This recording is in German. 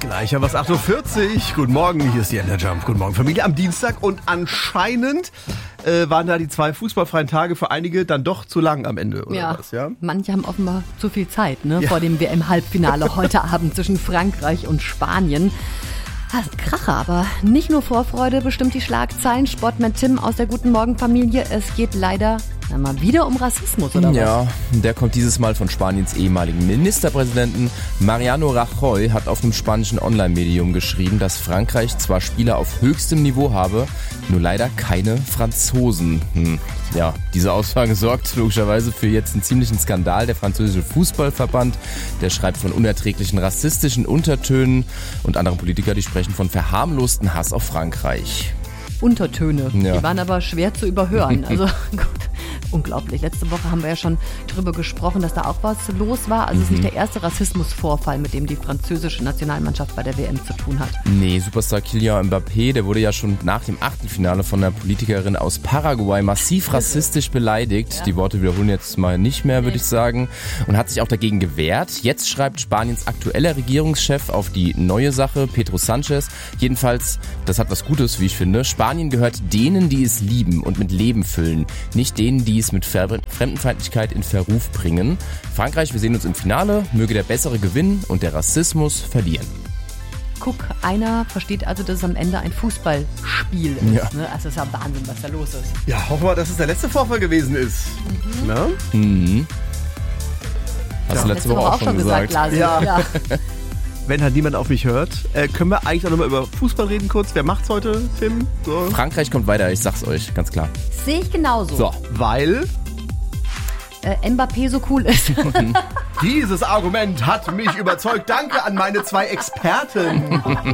Gleich haben wir es 8.40 Uhr. Guten Morgen, hier ist die Jump. Guten Morgen, Familie am Dienstag. Und anscheinend waren da die 2 fußballfreien Tage für einige dann doch zu lang am Ende, oder was? Ja, manche haben offenbar zu viel Zeit, vor dem WM-Halbfinale heute Abend zwischen Frankreich und Spanien. Kracher, aber nicht nur Vorfreude bestimmt die Schlagzeilen. Sportman Tim aus der Guten Morgen-Familie. Es geht leider mal wieder um Rassismus, oder was? Ja, der kommt dieses Mal von Spaniens ehemaligen Ministerpräsidenten. Mariano Rajoy hat auf einem spanischen Online-Medium geschrieben, dass Frankreich zwar Spieler auf höchstem Niveau habe, nur leider keine Franzosen. Ja, diese Aussage sorgt logischerweise für jetzt einen ziemlichen Skandal. Der französische Fußballverband, der schreibt von unerträglichen rassistischen Untertönen und andere Politiker, die sprechen von verharmlosten Hass auf Frankreich. Untertöne, Ja. Die waren aber schwer zu überhören. Also gut, unglaublich. Letzte Woche haben wir ja schon darüber gesprochen, dass da auch was los war. Also es ist nicht der erste Rassismusvorfall, mit dem die französische Nationalmannschaft bei der WM zu tun hat. Nee, Superstar Kylian Mbappé, der wurde ja schon nach dem Achtelfinale von einer Politikerin aus Paraguay massiv rassistisch beleidigt. Ja. Die Worte wiederholen jetzt mal nicht mehr, würde ich sagen. Und hat sich auch dagegen gewehrt. Jetzt schreibt Spaniens aktueller Regierungschef auf die neue Sache, Pedro Sánchez. Jedenfalls, das hat was Gutes, wie ich finde. Spanien gehört denen, die es lieben und mit Leben füllen. Nicht denen, die es mit Fremdenfeindlichkeit in Verruf bringen. Frankreich, wir sehen uns im Finale. Möge der Bessere gewinnen und der Rassismus verlieren. Guck, einer versteht also, dass es am Ende ein Fußballspiel ist. Ja. Ne? Also es ist ja Wahnsinn, was da los ist. Ja, hoffen wir, dass es der letzte Vorfall gewesen ist. Na? Hast du letzte Woche auch schon gesagt. Lasi. Ja. Wenn halt niemand auf mich hört, können wir eigentlich auch nochmal über Fußball reden kurz? Wer macht's heute, Tim? So. Frankreich kommt weiter, ich sag's euch, ganz klar. Sehe ich genauso. So. Weil Mbappé so cool ist. dieses Argument hat mich überzeugt. Danke an meine 2 Experten.